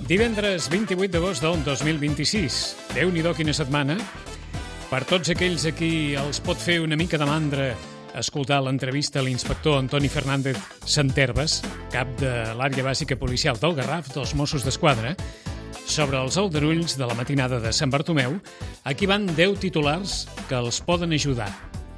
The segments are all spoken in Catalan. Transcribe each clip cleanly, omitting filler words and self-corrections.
Divendres 28 d'agost del 2026. Déu-n'hi-do, quina setmana. Per tots aquells a qui els pot fer una mica de mandra escoltar l'entrevista a l'inspector Antoni Fernández Santerves, cap de l'àrea bàsica policial del Garraf dels Mossos d'Esquadra, sobre els aldarulls de la matinada de Sant Bartomeu, aquí van 10 titulars que els poden ajudar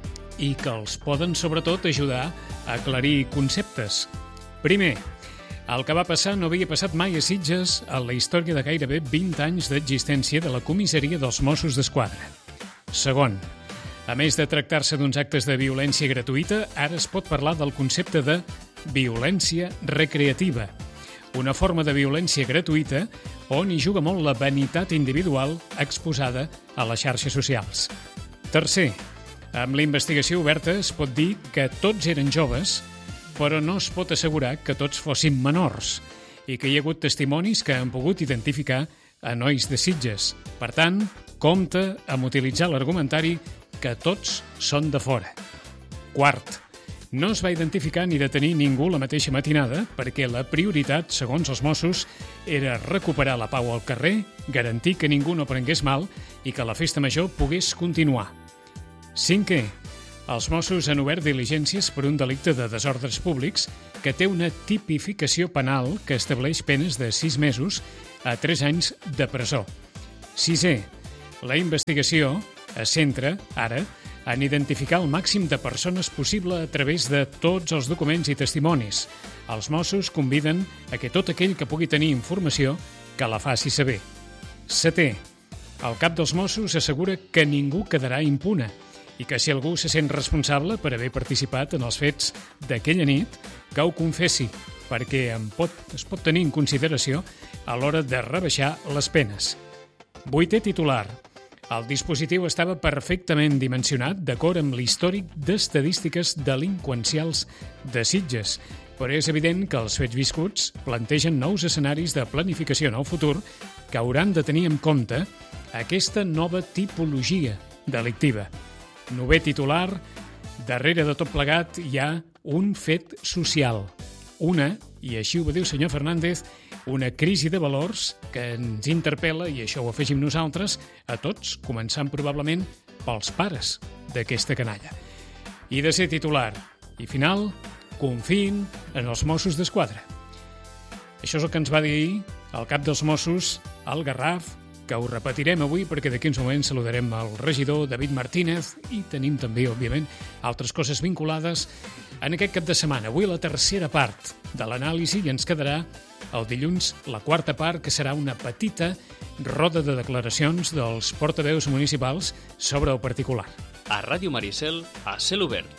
i que els poden, sobretot, ajudar a aclarir conceptes. Primer, el que va passar no havia passat mai a Sitges en la història de gairebé 20 anys d'existència de la comissaria dels Mossos d'Esquadra. Segon, a més de tractar-se d'uns actes de violència gratuïta, ara es pot parlar del concepte de violència recreativa, una forma de violència gratuïta on hi juga molt la vanitat individual exposada a les xarxes socials. Tercer, amb la investigació oberta es pot dir que tots eren joves, però no es pot assegurar que tots fossin menors i que hi ha hagut testimonis que han pogut identificar a nois de Sitges. Per tant, compte amb utilitzar l'argumentari que tots són de fora. Quart, no es va identificar ni detenir ningú la mateixa matinada perquè la prioritat, segons els Mossos, era recuperar la pau al carrer, garantir que ningú no prengués mal i que la festa major pogués continuar. Cinquè, els Mossos han obert diligències per un delicte de desordres públics que té una tipificació penal que estableix penes de 6 mesos a 3 anys de presó. Sisè, la investigació es centra, ara, en identificar el màxim de persones possible a través de tots els documents i testimonis. Els Mossos conviden a que tot aquell que pugui tenir informació que la faci saber. Setè, el cap dels Mossos assegura que ningú quedarà impune i que si algú se sent responsable per haver participat en els fets d'aquella nit, que ho confessi, perquè es pot tenir en consideració a l'hora de rebaixar les penes. Vuitè titular. El dispositiu estava perfectament dimensionat d'acord amb l'històric d'estadístiques delinqüencials de Sitges, però és evident que els fets viscuts plantegen nous escenaris de planificació en el futur que hauran de tenir en compte aquesta nova tipologia delictiva. Novè titular, darrere de tot plegat hi ha un fet social. Una, i així ho va dir el senyor Fernández, una crisi de valors que ens interpel·la, i això ho afegim nosaltres, a tots, començant probablement pels pares d'aquesta canalla. I de ser titular i final, confiïn en els Mossos d'Esquadra. Això és el que ens va dir el cap dels Mossos, al Garraf, que ho repetirem avui perquè d'aquí uns moments saludarem el regidor David Martínez i tenim també, òbviament, altres coses vinculades en aquest cap de setmana. Avui la tercera part de l'anàlisi i ens quedarà el dilluns la quarta part, que serà una petita roda de declaracions dels portaveus municipals sobre el particular. A Ràdio Maricel, a cel obert.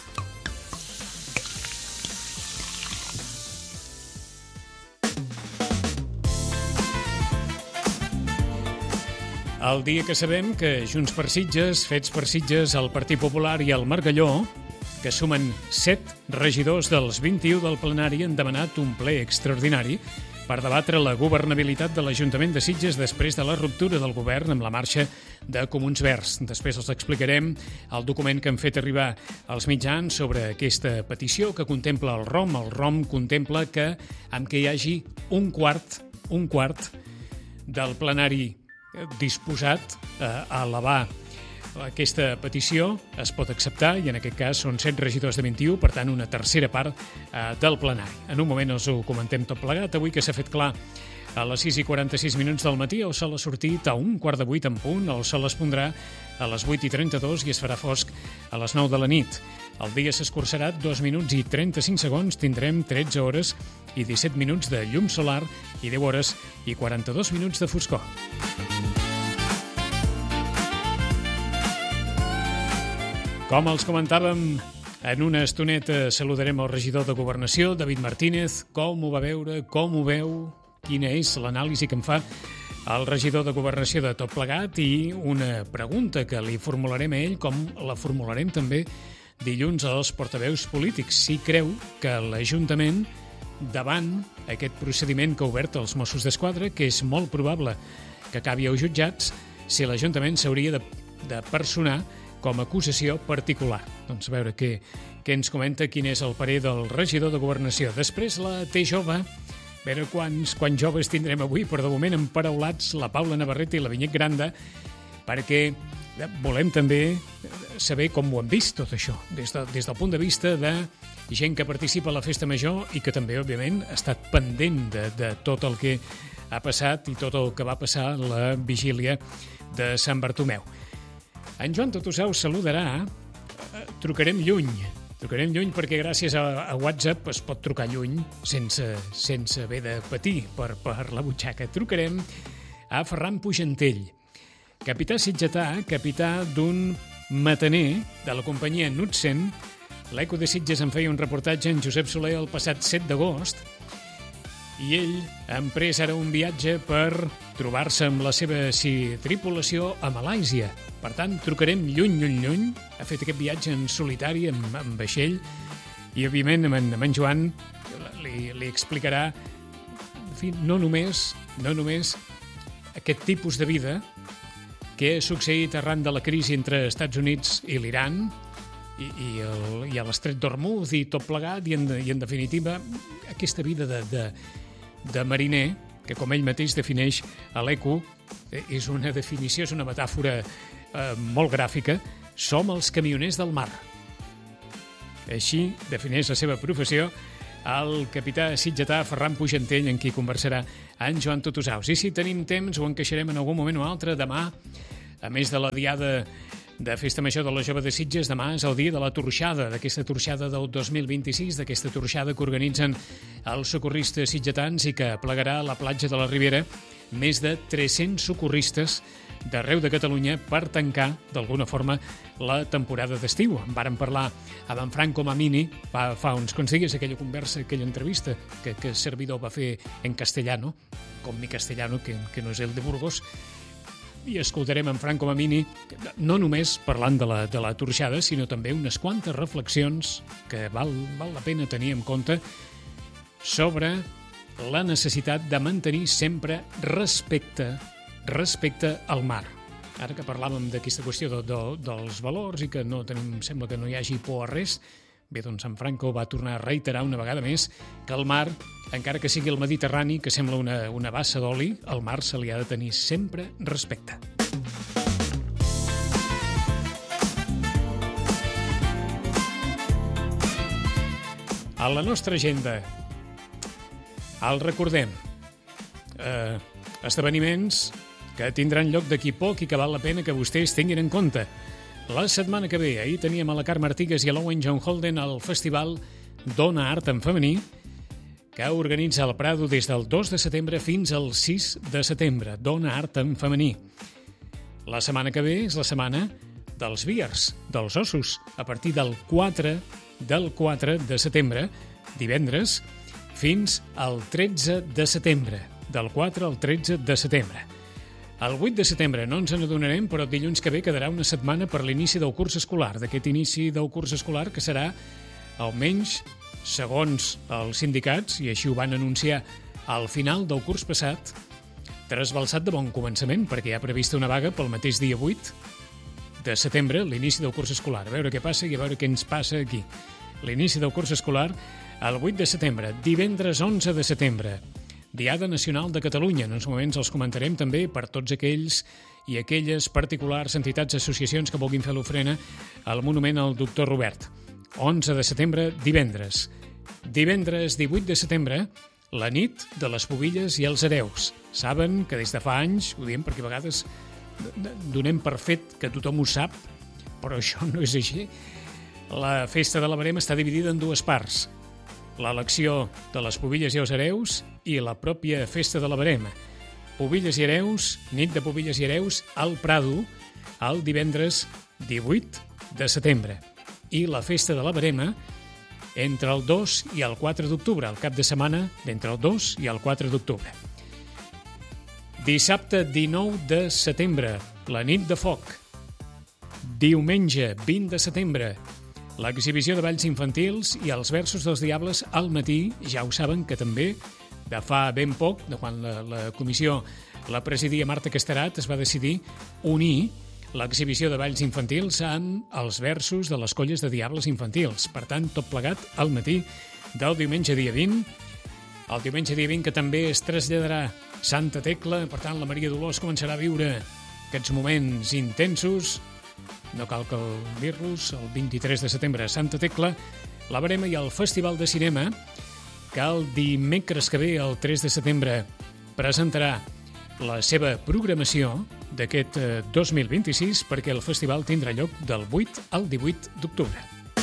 El dia que sabem que Junts per Sitges, Fets per Sitges, el Partit Popular i el Margalló, que sumen 7 regidors dels 21 del plenari, han demanat un ple extraordinari per debatre la governabilitat de l'Ajuntament de Sitges després de la ruptura del govern amb la marxa de Comuns Verds. Després els explicarem el document que han fet arribar als mitjans sobre aquesta petició que contempla el ROM. El ROM contempla que amb què hi hagi un quart del plenari disposat a elevar aquesta petició es pot acceptar i en aquest cas són 7 regidors de 21, per tant una tercera part del plenari. En un moment els ho comentem tot plegat, avui que s'ha fet clar a les 6:46 del matí, el sol ha sortit a 7:15 en punt, el sol es pondrà a les 8:32 i es farà fosc a les 9 de la nit. El dia s'escurçarà 2 minuts i 35 segons, tindrem 13 hores i 17 minuts de llum solar i 10 hores i 42 minuts de foscor. Com els comentàvem, en una estoneta saludarem el regidor de Governació, David Martínez. Com ho va veure, com ho veu, quina és l'anàlisi que en fa el regidor de Governació de tot plegat i una pregunta que li formularem a ell, com la formularem també dilluns als portaveus polítics. Si creu que l'Ajuntament, davant aquest procediment que ha obert els Mossos d'Esquadra, que és molt probable que acabi als jutjats, si l'Ajuntament s'hauria de personar com a acusació particular. Doncs a veure què ens comenta, quin és el parer del regidor de Governació. Després la T jove veure quants joves tindrem avui, però de moment emparaulats la Paula Navarrete i la Vinyet Granda, perquè volem també saber com ho han vist tot això, des del punt de vista de gent que participa a la Festa Major i que també, òbviament, ha estat pendent de tot el que ha passat i tot el que va passar a la vigília de Sant Bartomeu. En Joan Totusau saludarà, trucarem lluny perquè gràcies a WhatsApp es pot trucar lluny sense haver de patir per la butxaca. Trucarem a Ferran Pugentell, capità sitgetà, capità d'un mataner de la companyia Knudsen. L'Eco de Sitges en feia un reportatge en Josep Soler el passat 7 d'agost i ell ha emprès ara un viatge per trobar-se amb la seva tripulació a Malàisia. Per tant, trucarem lluny. Ha fet aquest viatge en solitari, en vaixell, i, òbviament, amb en Joan li explicarà, en fi, no només aquest tipus de vida que ha succeït arran de la crisi entre Estats Units i l'Iran i a l'Estret d'Hormuz i tot plegat, i en definitiva aquesta vida de mariner, que com ell mateix defineix a l'Eco, és una definició, és una metàfora molt gràfica. Som els camioners del mar. Així defineix la seva professió el capità sitgetà Ferran Pugentell, en qui conversarà en Joan Totusaus. I si tenim temps, ho encaixarem en algun moment o altre. Demà, a més de la diada de Festa Major de la Jove de Sitges, demà és el dia de la torxada, d'aquesta torxada del 2026, d'aquesta torxada que organitzen els socorristes sitgetans i que plegarà a la platja de la Ribera més de 300 socorristes d'arreu de Catalunya per tancar, d'alguna forma, la temporada d'estiu. En vàrem parlar amb en Franco Mamini fa uns quants dies, aquella conversa, aquella entrevista que el servidor va fer en castellano, com mi castellano, que no és el de Burgos, i escoltarem en Franco Mamini no només parlant de la torxada, sinó també unes quantes reflexions que val la pena tenir en compte sobre la necessitat de mantenir sempre respecte al mar. Ara que parlàvem d'aquesta qüestió dels valors i que sembla que no hi hagi por a res, bé, doncs en Franco va tornar a reiterar una vegada més que el mar, encara que sigui el Mediterrani, que sembla una bassa d'oli, al mar se li ha de tenir sempre respecte. A la nostra agenda el recordem, esdeveniments que tindran lloc d'aquí poc i que val la pena que vostès tinguin en compte. La setmana que ve, ahir teníem a la Carme Artigas i a l'Owen John Holden al festival Dona Art en Femení, que organitza el Prado des del 2 de setembre fins al 6 de setembre. Dona Art en Femení. La setmana que ve és la setmana dels biers, dels ossos, a partir del 4 de setembre, divendres, fins al 13 de setembre. Del 4 al 13 de setembre. El 8 de setembre no ens n'adonarem, però dilluns que ve quedarà una setmana per l'inici del curs escolar, d'aquest inici del curs escolar que serà, almenys, segons els sindicats, i així ho van anunciar al final del curs passat, trasbalsat de bon començament, perquè hi ha prevista una vaga pel mateix dia 8 de setembre, l'inici del curs escolar. A veure què passa i a veure què ens passa aquí. L'inici del curs escolar el 8 de setembre, divendres 11 de setembre, Diada Nacional de Catalunya. En uns moments els comentarem també per tots aquells i aquelles particulars entitats, associacions que vulguin fer l'ofrena al monument al doctor Robert. 11 de setembre, divendres. Divendres 18 de setembre, la nit de les pubilles i els hereus. Saben que des de fa anys, ho diem perquè a vegades donem per fet que tothom ho sap, però això no és així. La festa de la Verema està dividida en dues parts. L'elecció de les pubilles i els hereus i la pròpia festa de la Verema. Pubilles i hereus, nit de pubilles i hereus, al Prado, el divendres 18 de setembre. I la festa de la Verema entre el 2 i el 4 d'octubre, el cap de setmana d'entre el 2 i el 4 d'octubre. Dissabte 19 de setembre, la nit de foc. Diumenge 20 de setembre, l'exhibició de balls infantils i els versos dels diables al matí. Ja ho saben que també, de fa ben poc, de quan la comissió la presidia Marta Casterat, es va decidir unir l'exhibició de balls infantils amb els versos de les colles de diables infantils. Per tant, tot plegat al matí del diumenge dia 20 El diumenge dia 20, que també es traslladarà Santa Tecla. Per tant, la Maria Dolors començarà a viure aquests moments intensos. No cal que dir-los. El 23 de setembre a Santa Tecla, la Verema, i el Festival de Cinema, que el dimecres que ve, el 3 de setembre, presentarà la seva programació d'aquest 2026, perquè el festival tindrà lloc del 8 al 18 d'octubre.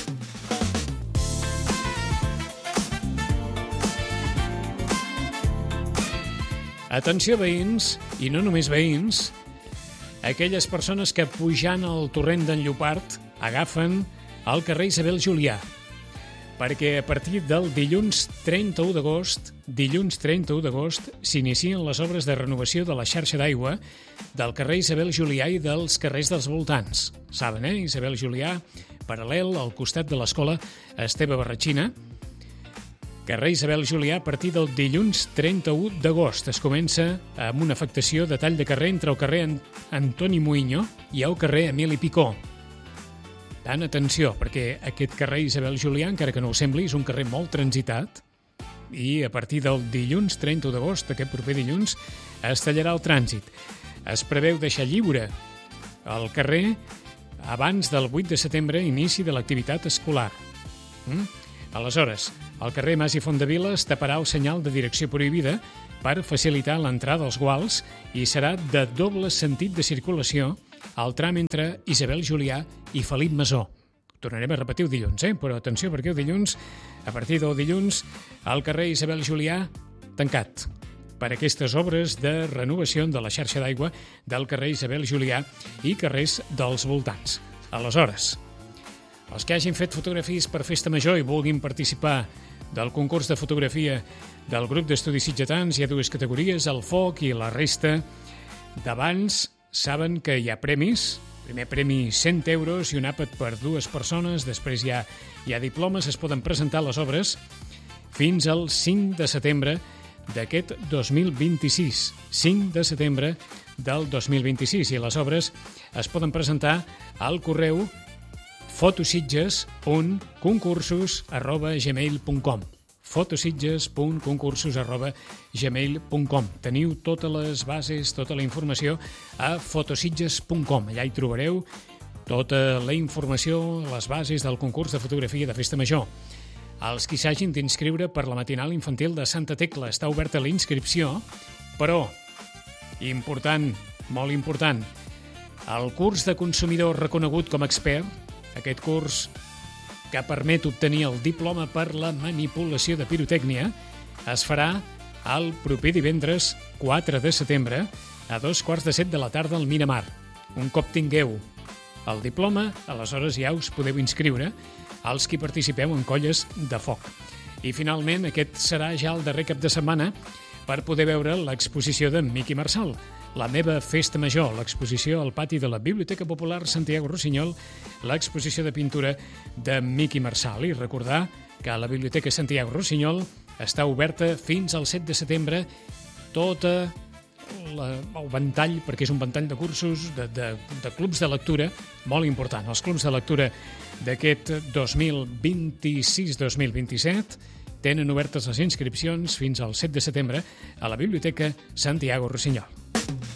Atenció, veïns, i no només veïns, aquelles persones que pujant al torrent d'en Llopart agafen el carrer Isabel Julià, perquè a partir del dilluns 31 d'agost s'inicien les obres de renovació de la xarxa d'aigua del carrer Isabel Julià i dels carrers dels voltants. Saben, Isabel Julià, paral·lel al costat de l'escola Esteve Barratxina. Carrer Isabel Julià, a partir del dilluns 31 d'agost. Es comença amb una afectació de tall de carrer entre el carrer Antoni Muiño i el carrer Emili Picó. Tant atenció, perquè aquest carrer Isabel Julià, encara que no ho sembli, és un carrer molt transitat i a partir del dilluns 31 d'agost, aquest proper dilluns, es tallarà el trànsit. Es preveu deixar lliure el carrer abans del 8 de setembre, inici de l'activitat escolar. Aleshores, el carrer Mas i Fondevila es taparà el senyal de direcció prohibida per facilitar l'entrada als guals i serà de doble sentit de circulació al tram entre Isabel Julià i Felip Masó. Tornarem a repetir el dilluns, però atenció, perquè el dilluns, a partir del dilluns, el carrer Isabel Julià tancat per aquestes obres de renovació de la xarxa d'aigua del carrer Isabel Julià i carrers dels voltants. Aleshores, els que hagin fet fotografies per Festa Major i vulguin participar del concurs de fotografia del grup d'estudis sitgetans, hi ha dues categories, el foc i la resta. D'abans saben que hi ha premis. Primer premi 100 euros i un àpat per 2 persones. Després hi ha diplomes. Es poden presentar les obres fins al 5 de setembre d'aquest 2026. 5 de setembre del 2026. I les obres es poden presentar al correu fotositges.concursos@gmail.com fotositges.concursos@gmail.com. Teniu totes les bases, tota la informació a fotositges.com. Allà hi trobareu tota la informació, les bases del concurs de fotografia de Festa Major. Els qui s'hagin d'inscriure per la matinal infantil de Santa Tecla, està oberta la inscripció, però, important, molt important, el curs de consumidor reconegut com a expert, aquest curs que permet obtenir el diploma per la manipulació de pirotècnia, es farà el proper divendres 4 de setembre a 2:15 de la tarda al Miramar. Un cop tingueu el diploma, aleshores ja us podeu inscriure els qui participeu en colles de foc. I finalment, aquest serà ja el darrer cap de setmana per poder veure l'exposició d'en Miqui Marçal, La meva festa major, l'exposició al pati de la Biblioteca Popular Santiago Rossinyol, l'exposició de pintura de Miqui Marçal. I recordar que la Biblioteca Santiago Rossinyol està oberta fins al 7 de setembre, tota el ventall, perquè és un ventall de cursos, de clubs de lectura, molt important. Els clubs de lectura d'aquest 2026-2027 tenen obertes les inscripcions fins al 7 de setembre a la Biblioteca Santiago Rossinyol.